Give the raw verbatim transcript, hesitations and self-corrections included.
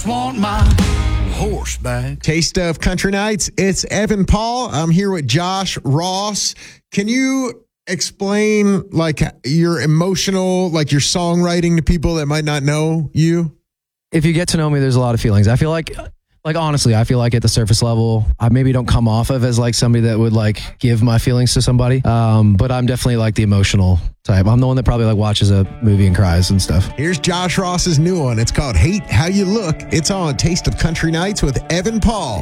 just want my horse back. Taste of Country Nights. It's Evan Paul. I'm here with Josh Ross. Can you explain like your emotional, like your songwriting to people that might not know you? If you get to know me, there's a lot of feelings. I feel like, like honestly, I feel like at the surface level, I maybe don't come off of as like somebody that would like give my feelings to somebody. Um, but I'm definitely like the emotional type. I'm the one that probably like watches a movie and cries and stuff. Here's Josh Ross's new one. It's called Hate How You Look. It's on Taste of Country Nights with Evan Paul.